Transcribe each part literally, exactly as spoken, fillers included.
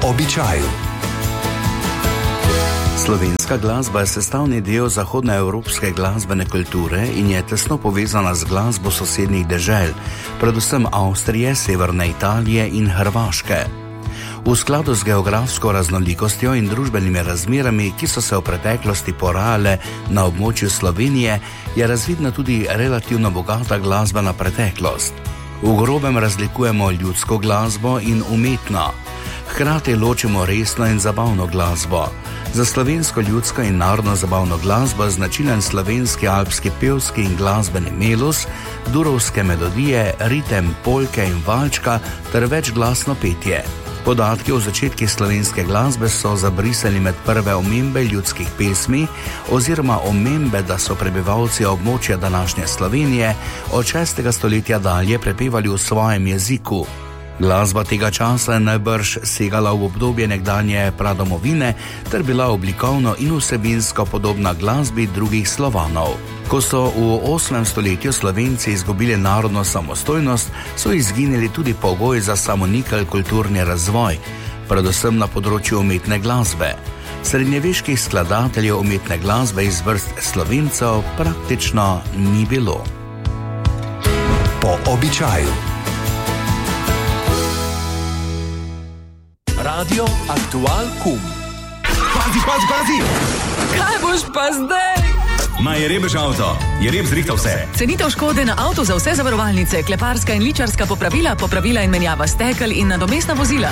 običaju. Slovenska glasba je sestavni del zahodnoevropske glasbene kulture in je tesno povezana z glasbo sosednjih dežel, predvsem Avstrije, severne Italije in Hrvaške. V skladu z geografsko raznolikostjo in družbenimi razmerami, ki so se v preteklosti porajale na območju Slovenije, je razvidna tudi relativno bogata glasbena preteklost. V grobem razlikujemo ljudsko glasbo in umetno. Hkrati ločimo resno in zabavno glasbo. Za slovensko ljudsko in narodno zabavno glasbo značilen slovenski alpski pevski in glasbeni melus, durovske melodije, ritem, polke in valčka ter večglasno petje. Podatki o začetkih slovenske glasbe so zabrisali med prve omembe ljudskih pesmi oziroma omembe, da so prebivalci območja današnje Slovenije od šestega stoletja dalje prepevali v svojem jeziku. Glasba tega časa je najbrž segala v obdobje nekdanje pradomovine ter bila oblikovno in vsebinsko podobna glasbi drugih Slovanov. Ko so v osmem stoletju Slovenci izgubili narodno samostojnost, so izginili tudi pogoji za samonikel kulturni razvoj, predvsem na področju umetne glasbe. Srednjeveških skladateljev umetne glasbe iz vrst Slovencev praktično ni bilo. Po običaju. Radio Aktual Kum. Pazi, pazi, pazi! Kaj boš pa zdaj? Ma je rebež avto, je reb zrihtal vse. Cenitev škode na avto za vse zavarovalnice, kleparska in ličarska popravila, popravila in menjava stekel in nadomestna vozila.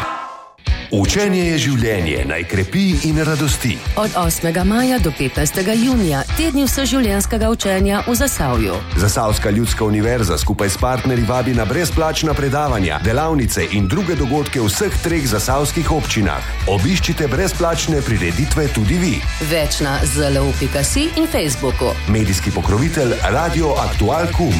Učenje je življenje, naj krepi in radosti. Od osmega maja do petnajstega junija, tedni vseživljenjskega učenja v Zasavju. Zasavska ljudska univerza skupaj s partnerji vabi na brezplačna predavanja, delavnice in druge dogodke v vseh treh zasavskih občinah. Obiščite brezplačne prireditve tudi vi. Več na zelo pika si in Facebooku. Medijski pokrovitelj Radio Aktual Kum.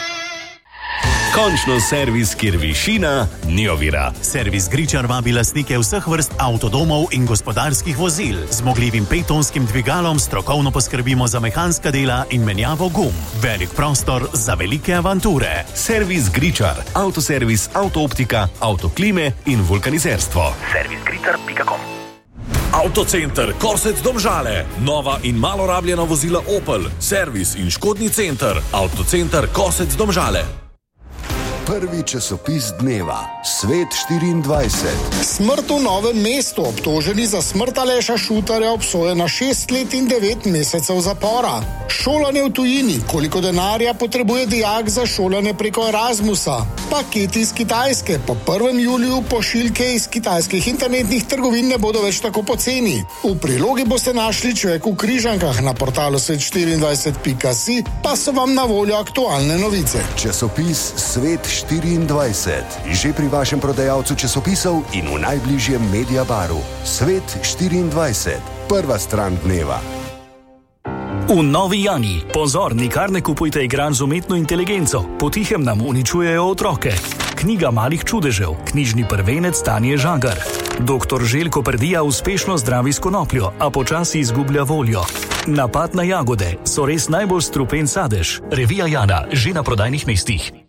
Končno servis, kjer višina ni ovira. Servis Gričar vabi lastnike vseh vrst avtodomov in gospodarskih vozil. Z zmogljivim petonskim dvigalom strokovno poskrbimo za mehanska dela in menjavo gum. Velik prostor za velike avanture. Servis Gričar, avtoservis, avtooptika, avtoklime in vulkanizerstvo. servis gričar pika com. Avtocenter Kosec Domžale. Nova in malo rabljena vozila Opel. Servis in škodni center. Avtocenter Kosec Domžale. Prvi časopis dneva, Svet štiriindvajset. Smrt v Novem mestu, obtoženi za smrt Aleša Šutarja, obsojen na šest let in devet mesecev zapora. Šolanje v tujini, koliko denarja potrebuje dijak za šolanje preko Erasmusa. Paketi iz Kitajske, po prvem juliju pošiljke iz kitajskih internetnih trgovin ne bodo več tako poceni. V prilogi boste našli Človek v križankah, na portalu svet štiriindvajset pika si pa so vam na voljo aktualne novice. Časopis Svet štiriindvajset. Že pri vašem prodajalcu časopisov in v najbližjem Mediabaru. Svet štiriindvajset. Prva stran dneva. V Novi Jani. Pozor, nikar ne kupujte igrač z umetno inteligenco. Potihem nam uničujejo otroke. Knjiga malih čudežev. Knjižni prvenec Tanje Žagar. Doktor Željko Prdija uspešno zdravi s konopljo, a počasi izgublja voljo. Napad na jagode. So res najbolj strupen sadež. Revija Jana, že na prodajnih mestih.